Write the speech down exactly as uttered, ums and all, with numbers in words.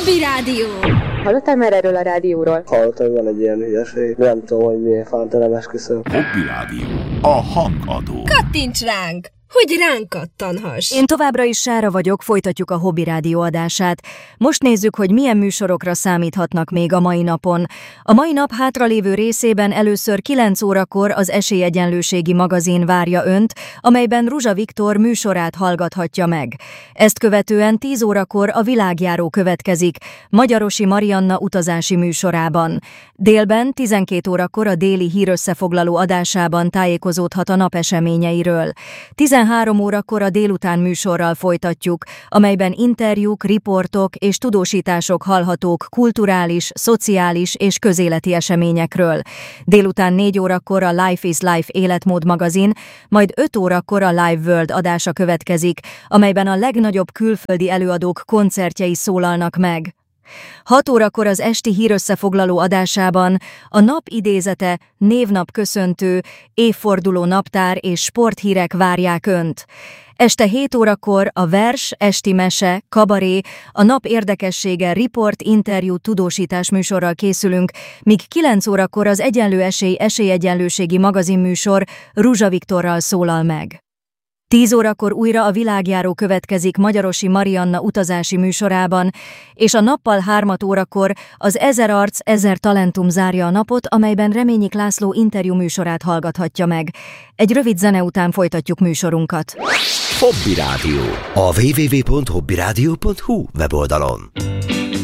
Hobby Rádió. Hallottál már erről a rádióról? Hallottam, van egy ilyen hülyeség. Nem tudom, hogy milyen fánta, esküszöm. Hobby Rádió. A hangadó. Kattints ránk, hogy ránk kattanhass. Én továbbra is Sára vagyok, folytatjuk a Hobby Rádió adását. Most nézzük, hogy milyen műsorokra számíthatnak még a mai napon. A mai nap hátralévő részében először kilenc órakor az Esélyegyenlőségi magazin várja önt, amelyben Ruzsa Viktor műsorát hallgathatja meg. Ezt követően tíz órakor a Világjáró következik, Magyarosi Marianna utazási műsorában. Délben tizenkét órakor a déli hírösszefoglaló adásában tájékozódhat a nap eseményeiről. tizenhárom órakor a délután műsorral folytatjuk, amelyben interjúk, riportok és tudósítások hallhatók kulturális, szociális és közéleti eseményekről. Délután négy órakor a Life is Life életmód magazin, majd öt órakor a Live World adása következik, amelyben a legnagyobb külföldi előadók koncertjei szólalnak meg. hat órakor az esti hírösszefoglaló adásában a nap idézete, névnap köszöntő, évforduló naptár és sporthírek várják önt. Este hét órakor a vers, esti mese, kabaré, a nap érdekessége, riport, interjú, tudósítás műsorral készülünk, míg kilenc órakor az Egyenlő Esély Esélyegyenlőségi magazinműsor Ruzsa Viktorral szólal meg. tíz órakor újra a Világjáró következik Magyarosi Marianna utazási műsorában, és a nappal hármat órakor az Ezer arc, ezer talentum zárja a napot, amelyben Reményik László interjú műsorát hallgathatja meg. Egy rövid zene után folytatjuk műsorunkat. Hobby Rádió. A double-u double-u double-u pont hobby rádió pont hu weboldalon.